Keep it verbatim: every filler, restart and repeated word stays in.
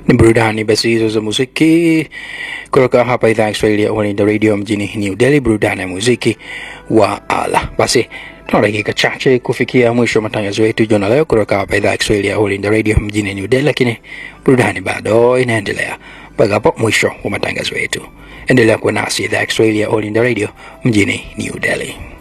Ni burudani basi hizo za muziki kutoka hapa idhaa ya Kiswahili ya All in the Radio mjini New Delhi, burudani ya muziki wa ala. Basi tuna dakika chache kufikia mwisho matangazo yetu jioni leo kutoka hapa idhaa ya Kiswahili ya All in the Radio mjini New Delhi, lakini burudani bado inaendelea mpaka hapo mwisho wa matangazo yetu. Endelea kuwa nasi idhaa ya Kiswahili ya All in the Radio mjini New Delhi.